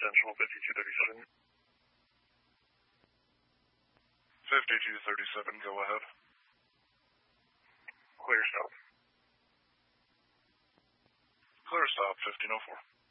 Central 5237. 5237, go ahead. Clear stop. Clear stop, 1504.